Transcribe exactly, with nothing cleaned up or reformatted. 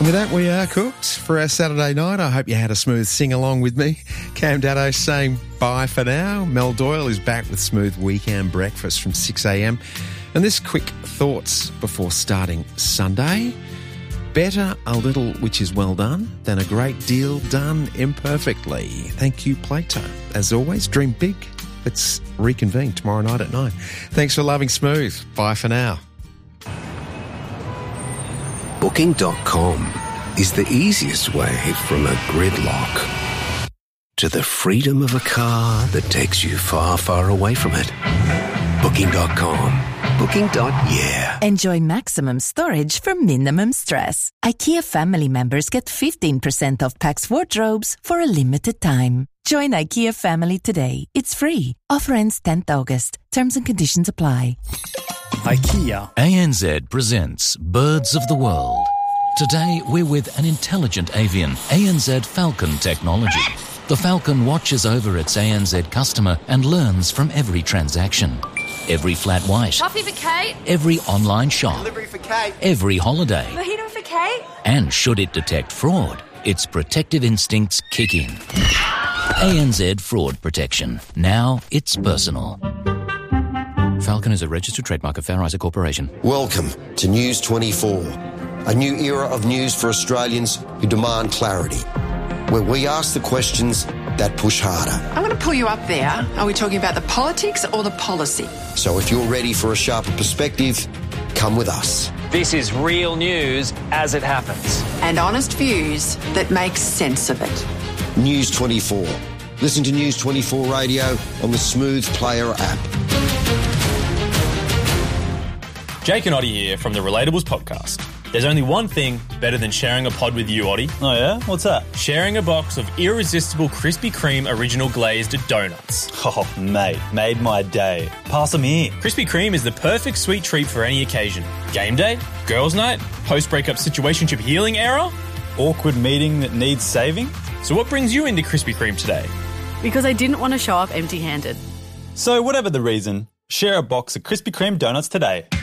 And with that, we are cooked for our Saturday night. I hope you had a smooth sing-along with me. Cam Daddo saying bye for now. Mel Doyle is back with Smooth Weekend Breakfast from six a.m. And this quick thoughts before starting Sunday. Better a little which is well done than a great deal done imperfectly. Thank you, Plato. As always, dream big. Let's reconvene tomorrow night at nine. Thanks for loving Smooth. Bye for now. Booking dot com is the easiest way from a gridlock to the freedom of a car that takes you far, far away from it. Booking dot com. Booking. Yeah. Enjoy maximum storage for minimum stress. IKEA family members get fifteen percent off Pax wardrobes for a limited time. Join IKEA family today. It's free. Offer ends tenth August. Terms and conditions apply. IKEA. A N Z presents Birds of the World. Today we're with an intelligent avian, A N Z Falcon technology. The Falcon watches over its A N Z customer and learns from every transaction. Every flat white. Coffee for Kate. Every online shop. Delivery for Kate. Every holiday. Mojito for Kate. And should it detect fraud, its protective instincts kick in. A N Z Fraud Protection. Now it's personal. Falcon is a registered trademark of Fair Isaac Corporation. Welcome to News twenty-four, a new era of news for Australians who demand clarity, where we ask the questions that push harder. I'm going to pull you up there. Are we talking about the politics or the policy? So if you're ready for a sharper perspective, come with us. This is real news as it happens. And honest views that make sense of it. News twenty-four. Listen to News twenty-four Radio on the Smooth Player app. Jake and Oddie here from the Relatables podcast. There's only one thing better than sharing a pod with you, Oddie. Oh yeah? What's that? Sharing a box of irresistible Krispy Kreme original glazed donuts. Oh, mate, made my day. Pass them here. Krispy Kreme is the perfect sweet treat for any occasion. Game day, girls' night, post-breakup situationship healing era. Awkward meeting that needs saving. So what brings you into Krispy Kreme today? Because I didn't want to show up empty-handed. So whatever the reason, share a box of Krispy Kreme donuts today.